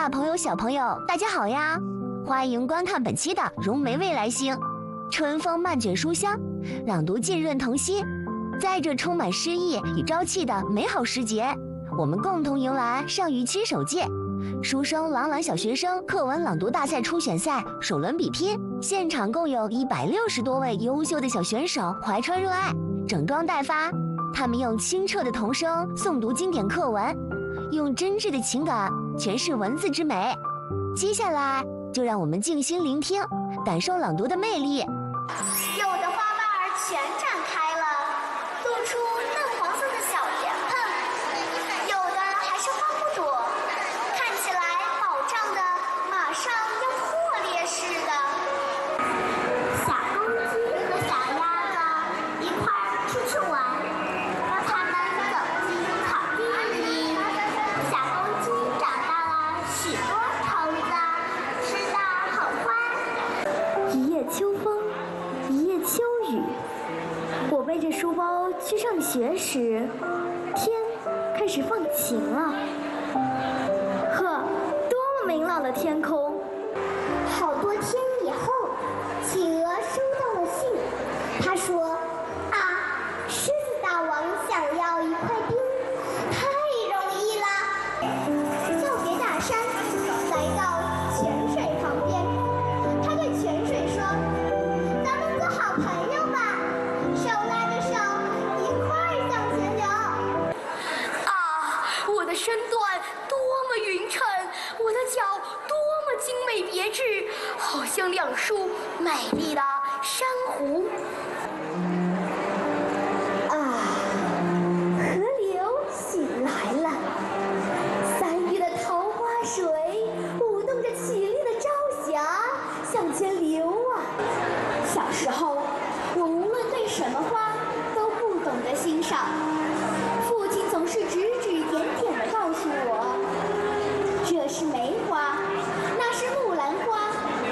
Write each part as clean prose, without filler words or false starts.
大朋友、小朋友，大家好呀！欢迎观看本期的《融媒未来星》，春风漫卷书香，朗读浸润童心。在这充满诗意与朝气的美好时节，我们共同迎来上虞区首届书生朗朗小学生课文朗读大赛初选赛首轮比拼。现场共有160多位优秀的小选手怀揣热爱，整装待发。他们用清澈的童声诵读经典课文，用真挚的情感诠释文字之美。接下来，就让我们静心聆听，感受朗读的魅力。 有的花瓣全展开了，露出嫩黄色的小莲蓬；有的还是花不朵，看起来饱胀的马上要破裂似的。小公鸡和小鸭子一块儿出去玩，当它们走进草地里，小公鸡找到了许多虫子，吃得很欢。 一夜秋风，一夜秋雨，我背着书包去上学时，天开始放晴了。呵，多么明朗的天空！ 好多天以后，企鹅收到了信，他说：“啊，狮子大王想要一块冰，太容易了。”告别大山，来到泉水旁边，他对泉水说：“咱们做好朋友吧，手拉着手，一块儿向前流。” 啊，我的身段多么匀称，我的脚多么精美别致，好像两束美丽的珊瑚。 河流醒来了，3月的桃花水舞动着绮丽的朝霞向前流啊。小时候，我无论对什么花都不懂得欣赏，父亲总是指指点点地告诉我，这是梅花，那是木兰花，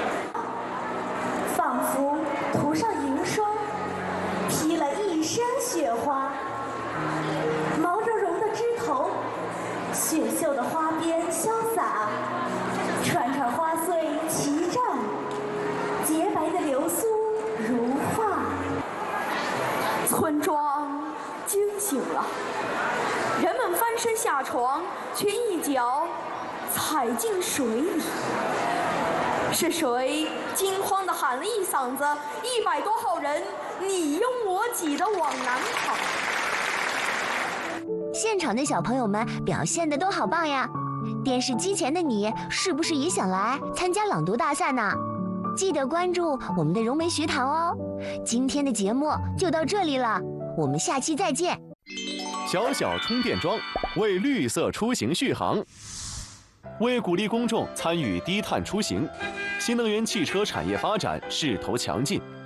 仿佛涂上银霜，披了一身雪花。毛茸茸的枝头，雪绣的花边潇洒，串串花穗齐绽，洁白的流苏如画。 村庄惊醒了，人们翻身下床，却一脚踩进水里。是谁惊慌地喊了一嗓子，100多号人你拥我挤地往南跑。 现场的小朋友们表现的都好棒呀！电视机前的你，是不是也想来参加朗读大赛呢？记得关注我们的融媒学堂哦！今天的节目就到这里了，我们下期再见。 小小充电桩为绿色出行续航。为鼓励公众参与低碳出行，新能源汽车产业发展势头强劲。